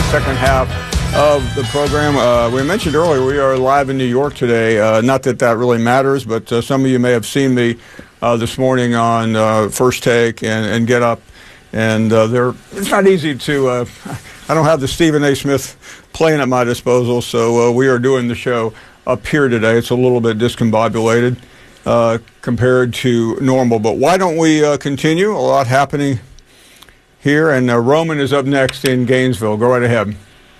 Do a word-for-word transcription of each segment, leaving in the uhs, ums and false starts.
second half of the program. Uh, we mentioned earlier we are live in New York today. Uh, not that that really matters, but uh, some of you may have seen me uh, this morning on uh, First Take and, and Get Up. And uh, they're, it's not easy to, uh, I don't have the Stephen A. Smith plane at my disposal, so uh, we are doing the show up here today. It's a little bit discombobulated uh, compared to normal. But why don't we uh, continue? A lot happening here, and uh, Roman is up next in Gainesville. Go right ahead.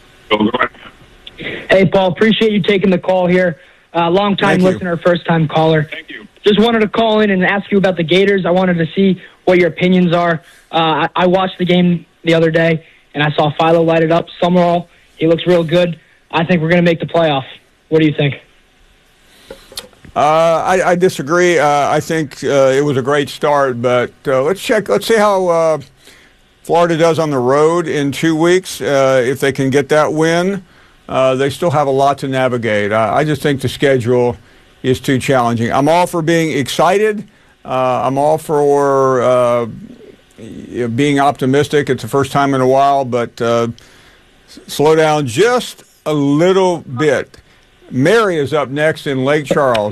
Hey, Paul, appreciate you taking the call here. Uh, long-time listener, first-time caller. Thank you. Just wanted to call in and ask you about the Gators. I wanted to see what your opinions are. Uh, I, I watched the game the other day, and I saw Philo light it up. Summerall, he looks real good. I think we're going to make the playoff. What do you think? Uh, I, I disagree. Uh, I think uh, it was a great start, but uh, let's check. Let's see how uh, Florida does on the road in two weeks. Uh, if they can get that win, uh, they still have a lot to navigate. Uh, I just think the schedule is too challenging. I'm all for being excited. Uh, I'm all for uh, being optimistic. It's the first time in a while, but uh, slow down just a little bit. Mary is up next in Lake Charles.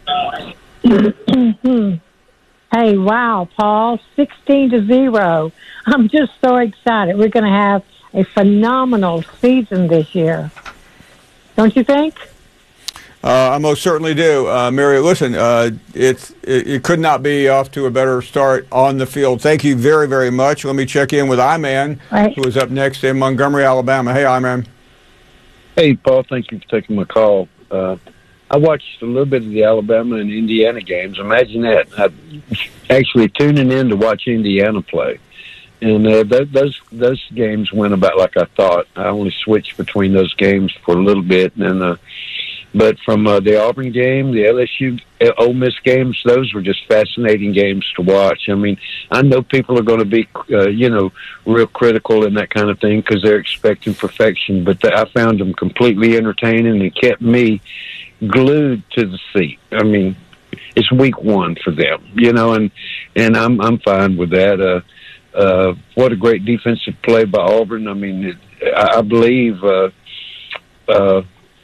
Hey, wow, Paul, sixteen to zero. I'm just so excited. We're going to have a phenomenal season this year. Don't you think? Uh, I most certainly do. Uh, Mary, listen, uh, it's, it, it could not be off to a better start on the field. Thank you very, very much. Let me check in with I-Man, right, who is up next in Montgomery, Alabama. Hey, I-Man. Hey, Paul, thank you for taking my call. Uh, I watched a little bit of the Alabama and Indiana games. Imagine that. I'm actually tuning in to watch Indiana play. And uh, th- those those games went about like I thought. I only switched between those games for a little bit. and uh, But from uh, the Auburn game, the L S U, uh, Ole Miss games, those were just fascinating games to watch. I mean, I know people are going to be, uh, you know, real critical and that kind of thing because they're expecting perfection. But th- I found them completely entertaining and kept me glued to the seat. I mean, it's week one for them, you know, and and I'm I'm fine with that. Uh, uh, what a great defensive play by Auburn. I mean, it, I, I believe. Uh, uh,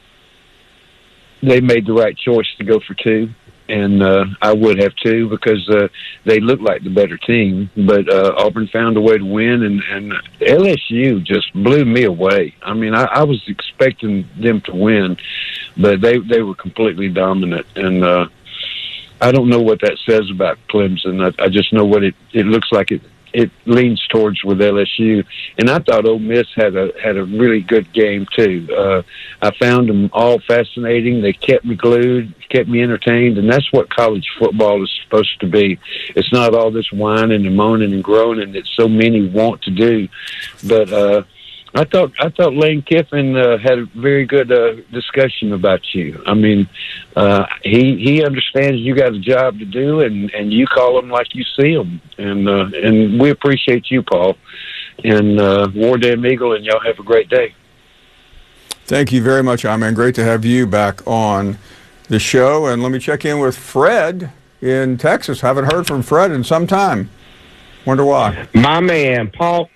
They made the right choice to go for two, and uh, I would have too because uh, they look like the better team. But uh, Auburn found a way to win, and, and L S U just blew me away. I mean, I, I was expecting them to win, but they, they were completely dominant. And uh, I don't know what that says about Clemson. I, I just know what it, it looks like it it leans towards with L S U. And I thought Ole Miss had a had a really good game too. Uh, I found them all fascinating. They kept me glued, kept me entertained, and that's what college football is supposed to be. It's not all this whining and moaning and groaning that so many want to do. But uh, I thought I thought Lane Kiffin uh, had a very good uh, discussion about you. I mean, uh, he he understands you got a job to do, and, and you call him like you see him, and uh, and we appreciate you, Paul, and uh, War Damn Eagle, and y'all have a great day. Thank you very much, I-Man. Great to have you back on the show, and let me check in with Fred in Texas. Haven't heard from Fred in some time. Wonder why. My man, Paul.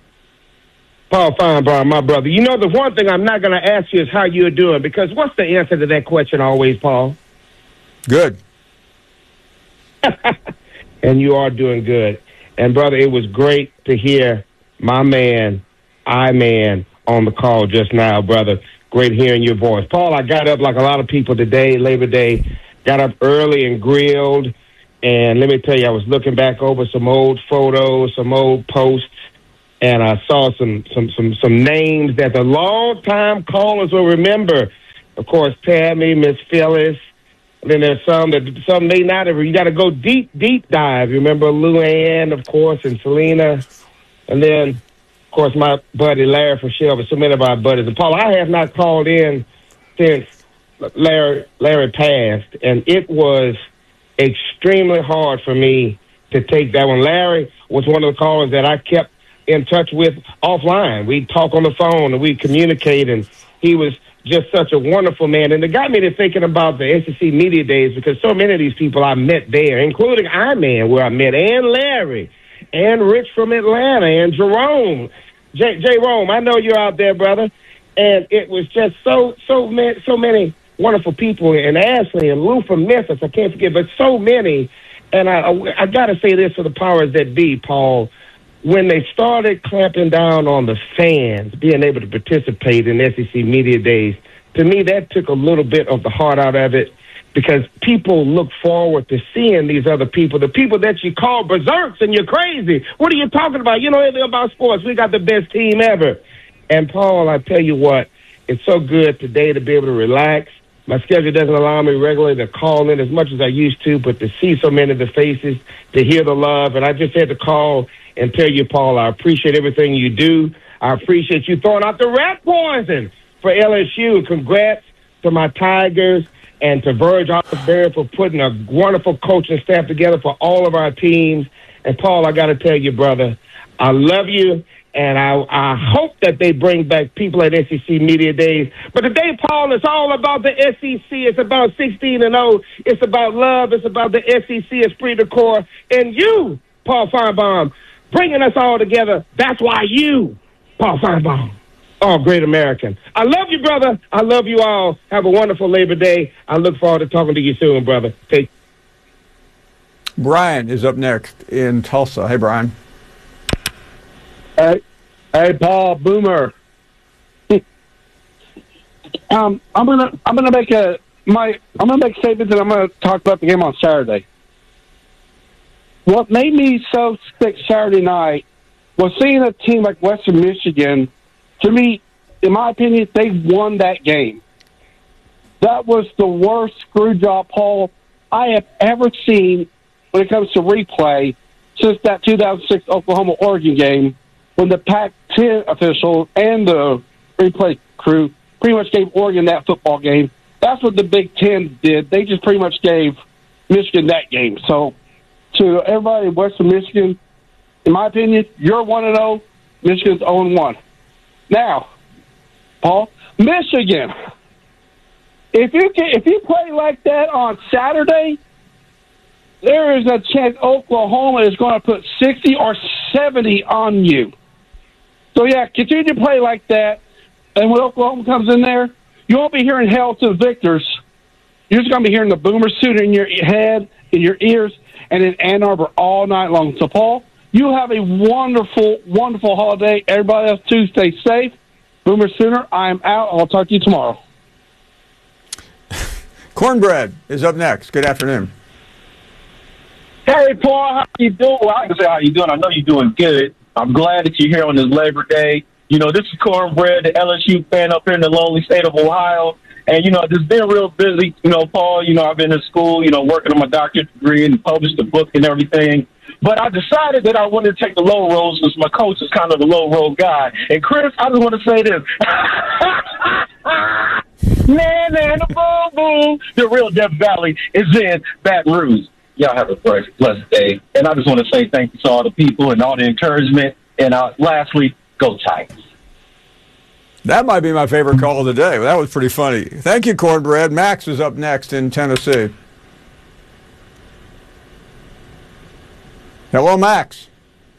Paul Feinbaum, my brother. You know, the one thing I'm not going to ask you is how you're doing, because what's the answer to that question always, Paul? Good. And you are doing good. And, brother, it was great to hear my man, I-Man, on the call just now, brother. Great hearing your voice. Paul, I got up like a lot of people today, Labor Day, got up early and grilled. And let me tell you, I was looking back over some old photos, some old posts, and I saw some, some, some, some names that the long-time callers will remember. Of course, Tammy, Miss Phyllis. And then there's some that some may not have. You got to go deep, deep dive. You remember Luann, of course, and Selena. And then, of course, my buddy Larry from Shelby, so many of our buddies. And, Paul, I have not called in since Larry, Larry passed, and it was extremely hard for me to take that one. Larry was one of the callers that I kept in touch with offline. We'd talk on the phone and we'd communicate, and he was just such a wonderful man. And it got me to thinking about the S E C Media Days, because so many of these people I met there, including I-Man, where I met, and Larry, and Rich from Atlanta, and Jerome. J, J Rome, I know you're out there, brother. And it was just so, so many, so many wonderful people, and Ashley and Lou from Memphis, I can't forget, but so many. And I, I, I got to say this for the powers that be, Paul. When they started clamping down on the fans being able to participate in S E C Media Days, to me, that took a little bit of the heart out of it, because people look forward to seeing these other people, the people that you call berserks and you're crazy. What are you talking about? You know anything about sports. We got the best team ever. And, Paul, I tell you what, it's so good today to be able to relax. My schedule doesn't allow me regularly to call in as much as I used to, but to see so many of the faces, to hear the love. And I just had to call and tell you, Paul, I appreciate everything you do. I appreciate you throwing out the rat poison for L S U. Congrats to my Tigers and to Verge Osborne for putting a wonderful coaching staff together for all of our teams. And, Paul, I got to tell you, brother, I love you. And I, I hope that they bring back people at S E C Media Days. But today, Paul, it's all about the S E C. It's about sixteen and oh. It's about love. It's about the S E C esprit de corps. And you, Paul Finebaum, bringing us all together. That's why you, Paul Finebaum, are a great American. I love you, brother. I love you all. Have a wonderful Labor Day. I look forward to talking to you soon, brother. Take Brian is up next in Tulsa. Hey, Brian. Hey, hey, Paul Boomer. um, I'm gonna I'm gonna make a my I'm gonna make statements, and I'm gonna talk about the game on Saturday. What made me so sick Saturday night was seeing a team like Western Michigan. To me, in my opinion, they won that game. That was the worst screw job, Paul, I have ever seen when it comes to replay since that two thousand six Oklahoma-Oregon game, when the Pac ten officials and the replay crew pretty much gave Oregon that football game. That's what the Big Ten did. They just pretty much gave Michigan that game. So, to everybody in Western Michigan, in my opinion, you're one and oh, Michigan's oh and one. Now, Paul, Michigan, if you can, if you play like that on Saturday, there is a chance Oklahoma is going to put sixty or seventy on you. So, yeah, continue to play like that. And when Oklahoma comes in there, you won't be hearing hail to the victors. You're just going to be hearing the Boomer suit in your head, in your ears, and in Ann Arbor all night long. So, Paul, you have a wonderful, wonderful holiday. Everybody else, too, stay safe. Boomer Sooner, I'm out. I'll talk to you tomorrow. Cornbread is up next. Good afternoon. Hey, Paul, how you doing? Well, I can say how you doing. I know you're doing good. I'm glad that you're here on this Labor Day. You know, this is Cornbread, the L S U fan up here in the lonely state of Ohio. And, you know, just been real busy. You know, Paul, you know, I've been in school, you know, working on my doctorate degree and published a book and everything. But I decided that I wanted to take the low road since my coach is kind of the low road guy. And, Chris, I just want to say this. Man, man, the boom, boom. The real Death Valley is in Baton Rouge. Y'all have a blessed day. And I just want to say thank you to all the people and all the encouragement. And uh, lastly, go Tigers. That might be my favorite call of the day. That was pretty funny. Thank you, Cornbread. Max is up next in Tennessee. Hello, Max.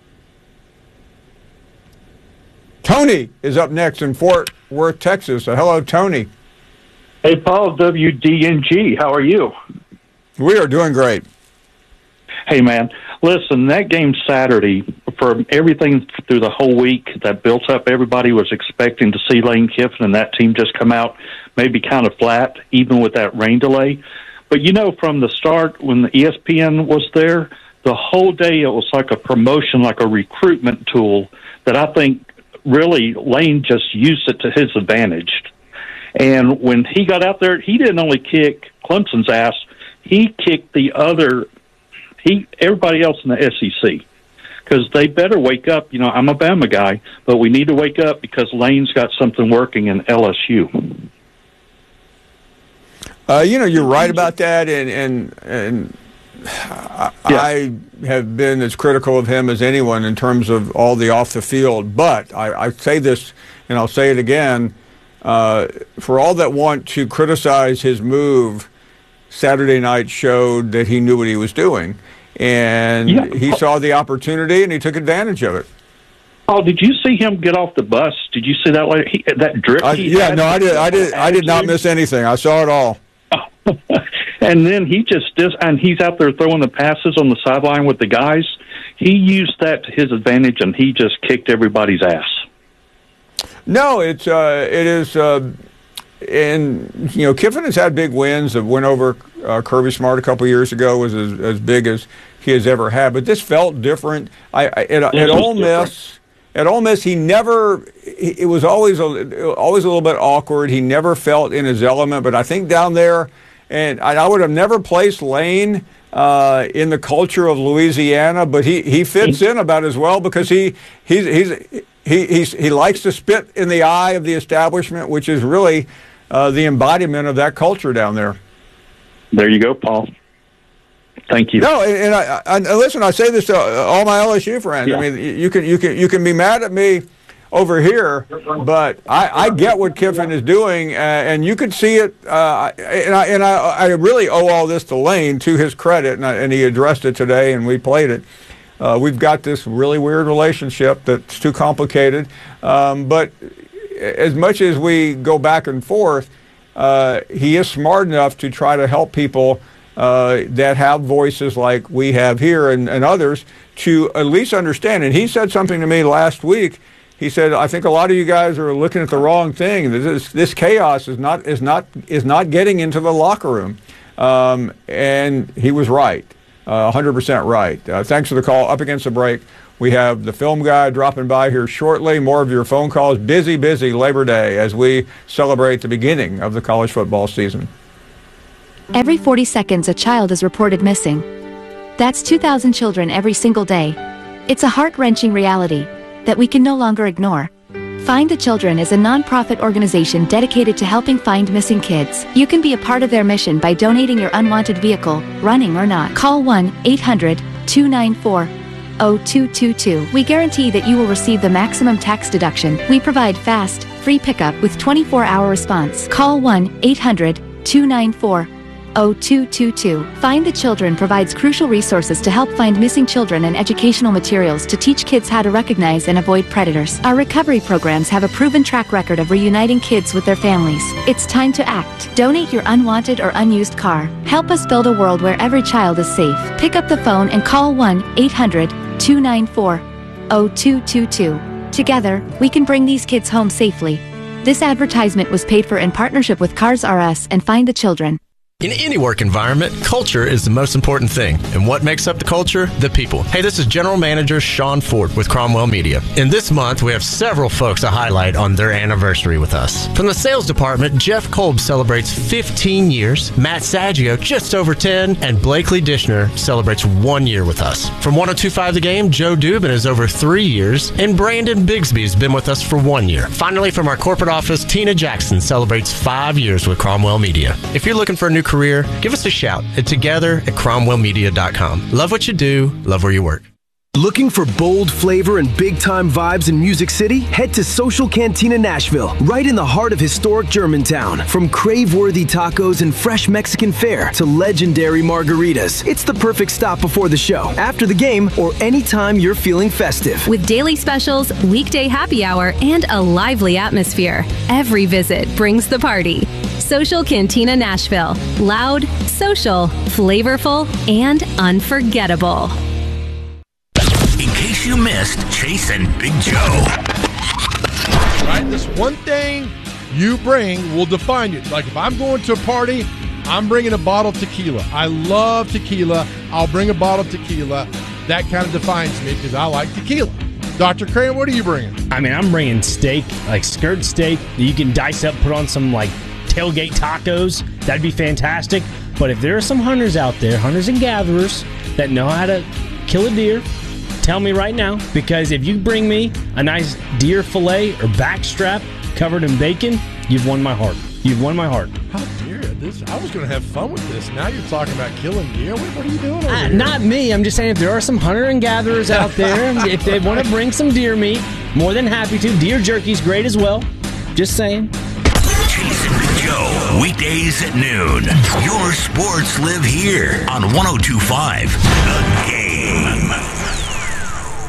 Tony is up next in Fort Worth, Texas. So hello, Tony. Hey, Paul, W D N G. How are you? We are doing great. Hey, man, listen, that game Saturday, for everything through the whole week that built up, everybody was expecting to see Lane Kiffin and that team just come out maybe kind of flat, even with that rain delay. But, you know, from the start, when the E S P N was there, the whole day it was like a promotion, like a recruitment tool that I think really Lane just used it to his advantage. And when he got out there, he didn't only kick Clemson's ass, he kicked the other He, everybody else in the S E C, because they better wake up. You know, I'm a Bama guy, but we need to wake up because Lane's got something working in L S U. Uh, you know, you're right about that, and and and I, yeah. I have been as critical of him as anyone in terms of all the off the field. But I, I say this, and I'll say it again: uh, for all that want to criticize his move, Saturday night showed that he knew what he was doing. And yeah. he saw the opportunity, and he took advantage of it. Oh, did you see him get off the bus? Did you see that? He, that drip? I, he yeah, had? no, I did. I did. I did not miss anything. I saw it all. And then he just does, and he's out there throwing the passes on the sideline with the guys. He used that to his advantage, and he just kicked everybody's ass. No, it's uh, it is, uh, and you know, Kiffin has had big wins. The win over uh, Kirby Smart a couple of years ago was as, as big as he has ever had. But this felt different. I, I at, at Ole Miss, at Ole Miss, he never. It was always a, always a little bit awkward. He never felt in his element. But I think down there, and I, I would have never placed Lane uh, in the culture of Louisiana, but he, he fits in about as well because he he's he's. He he's, he likes to spit in the eye of the establishment, which is really uh, the embodiment of that culture down there. There you go, Paul. Thank you. No, and, and I, I listen. I say this to all my L S U friends. Yeah. I mean, you can you can you can be mad at me over here, but I, I get what Kiffin is doing, uh, and you could see it. Uh, and I and I, I really owe all this to Lane, to his credit, and, I, and he addressed it today, and we played it. Uh, we've got this really weird relationship that's too complicated. Um, but as much as we go back and forth, uh, he is smart enough to try to help people uh, that have voices like we have here and, and others to at least understand. And he said something to me last week. He said, "I think a lot of you guys are looking at the wrong thing. This, this chaos is not is not is not getting into the locker room," um, and he was right. Uh, one hundred percent right. Uh, thanks for the call. Up against the break, we have the film guy dropping by here shortly. More of your phone calls. Busy, busy Labor Day as we celebrate the beginning of the college football season. Every forty seconds, a child is reported missing. That's two thousand children every single day. It's a heart-wrenching reality that we can no longer ignore. Find the Children is a non-profit organization dedicated to helping find missing kids. You can be a part of their mission by donating your unwanted vehicle, running or not. Call one eight hundred two nine four oh two two two. We guarantee that you will receive the maximum tax deduction. We provide fast, free pickup with twenty-four hour response. Call one eight hundred two nine four oh two two two. Find the Children provides crucial resources to help find missing children and educational materials to teach kids how to recognize and avoid predators. Our recovery programs have a proven track record of reuniting kids with their families. It's time to act. Donate your unwanted or unused car. Help us build a world where every child is safe. Pick up the phone and call one eight hundred two nine four oh two two two. Together, we can bring these kids home safely. This advertisement was paid for in partnership with Cars R Us and Find the Children. In any work environment, culture is the most important thing. And what makes up the culture? The people. Hey, this is General Manager Sean Ford with Cromwell Media. And this month, we have several folks to highlight on their anniversary with us. From the sales department, Jeff Kolb celebrates fifteen years, Matt Saggio just over ten, and Blakely Dishner celebrates one year with us. From one oh two point five The Game, Joe Dubin is over three years, and Brandon Bigsby has been with us for one year. Finally, from our corporate office, Tina Jackson celebrates five years with Cromwell Media. If you're looking for a new career, give us a shout at together at cromwell media dot com. Love what you do, love where you work. Looking for bold flavor and big-time vibes in Music City? Head to Social Cantina Nashville, right in the heart of historic Germantown. From crave-worthy tacos and fresh Mexican fare to legendary margaritas, it's the perfect stop before the show, after the game, or anytime you're feeling festive. With daily specials, weekday happy hour, and a lively atmosphere, every visit brings the party. Social Cantina Nashville. Loud, social, flavorful, and unforgettable. In case you missed Chase and Big Joe. Right? This one thing you bring will define you. Like if I'm going to a party, I'm bringing a bottle of tequila. I love tequila. I'll bring a bottle of tequila. That kind of defines me because I like tequila. Doctor Crane, what are you bringing? I mean, I'm bringing steak, like skirt steak that you can dice up, put on some like tailgate tacos. That'd be fantastic. But if there are some hunters out there, hunters and gatherers, that know how to kill a deer, tell me right now, because if you bring me a nice deer fillet or backstrap covered in bacon, you've won my heart. You've won my heart. How dare this? I was going to have fun with this. Now you're talking about killing deer. What, what are you doing over Uh, here? not me. I'm just saying if there are some hunter and gatherers out there, if they want to bring some deer meat, more than happy to. Deer jerky's great as well. Just saying. Chase and Big Joe, weekdays at noon. Your sports live here on one oh two point five The Game.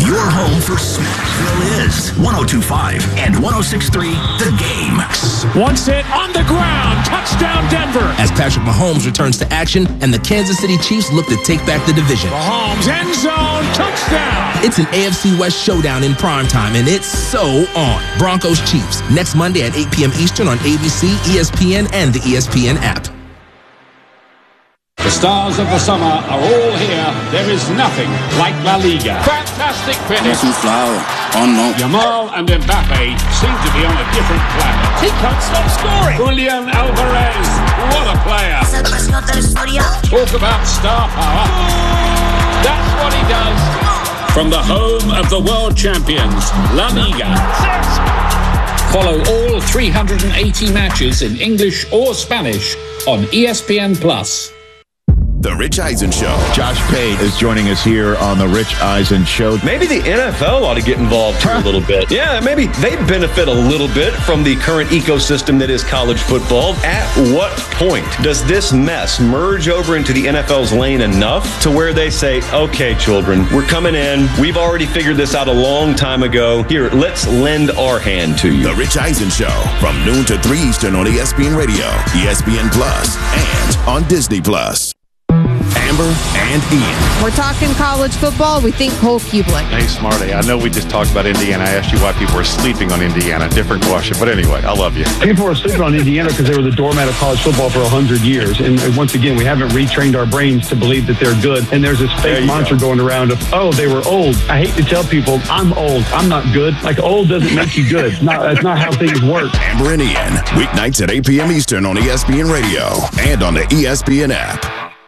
Your home for Smashville is one oh two point five and one oh six point three The Game. Once hit on the ground. Touchdown Denver. As Patrick Mahomes returns to action and the Kansas City Chiefs look to take back the division. Mahomes, end zone, touchdown. It's an A F C West showdown in primetime, and it's so on. Broncos Chiefs, next Monday at eight p.m. Eastern on A B C, E S P N, and the E S P N app. The stars of the summer are all here. There is nothing like La Liga. Fantastic finish. Yamal and Mbappe seem to be on a different planet. He can't stop scoring. Julian Alvarez, what a player. Talk about star power. That's what he does. From the home of the world champions, La Liga. Follow all three hundred eighty matches in English or Spanish on E S P N Plus. The Rich Eisen Show. Josh Pate is joining us here on The Rich Eisen Show. Maybe the N F L ought to get involved too a little bit. Yeah, maybe they benefit a little bit from the current ecosystem that is college football. At what point does this mess merge over into the N F L's lane enough to where they say, okay, children, we're coming in. We've already figured this out a long time ago. Here, let's lend our hand to you. The Rich Eisen Show from noon to three Eastern on E S P N Radio, E S P N Plus, and on Disney Plus. Amber and Ian. We're talking college football. We think Cole Kublik. Hey, Smarty, I know we just talked about Indiana. I asked you why people were sleeping on Indiana. Different question. But anyway, I love you. People are sleeping on Indiana because they were the doormat of college football for one hundred years. And once again, we haven't retrained our brains to believe that they're good. And there's this fake mantra go. going around of, oh, they were old. I hate to tell people, I'm old. I'm not good. Like, old doesn't make you good. Not, that's not how things work. Amber and Ian, weeknights at eight p.m. Eastern on E S P N Radio and on the E S P N app.